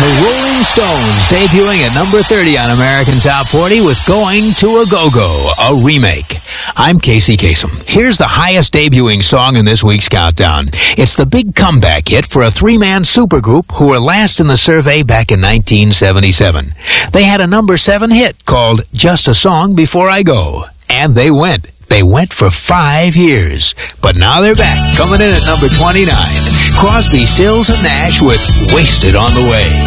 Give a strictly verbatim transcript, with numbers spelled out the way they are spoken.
The Rolling Stones debuting at number thirty on American Top forty with Going to a Go-Go, a remake. I'm Casey Kasem. Here's the highest debuting song in this week's countdown. It's the big comeback hit for a three-man supergroup who were last in the survey back in nineteen seventy-seven. They had a number seven hit called Just a Song Before I Go. And they went. They went for five years. But now they're back, coming in at number twenty-nine. Crosby, Stills, and Nash with Wasted on the Way.